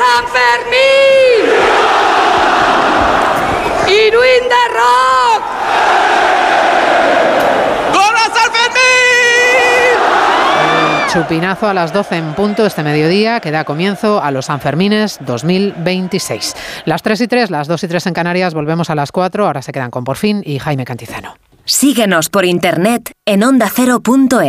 San Fermín! ¡Iruin de rock! ¡Gorra San Fermín! Chupinazo a las 12 en punto este mediodía que da comienzo a los Sanfermines 2026. Las 3:03, las 2:03 en Canarias, volvemos a las 4. Ahora se quedan con Por Fin y Jaime Cantizano. Síguenos por internet en ondacero.es.